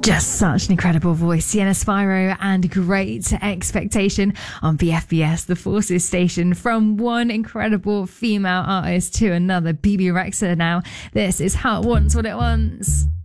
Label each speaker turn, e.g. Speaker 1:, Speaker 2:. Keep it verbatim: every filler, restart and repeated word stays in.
Speaker 1: Just such an incredible voice. Sienna Spyro and Great Expectation on B F B S, the Forces station. From one incredible female artist to another, Bebe Rexha now. This is How It Wants What It Wants.